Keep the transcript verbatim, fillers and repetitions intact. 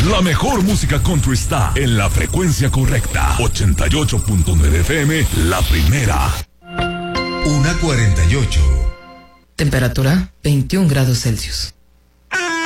La mejor música country está en la frecuencia correcta. ochenta y ocho punto nueve F M, la primera. Una cuarenta y ocho. Temperatura veintiún grados Celsius.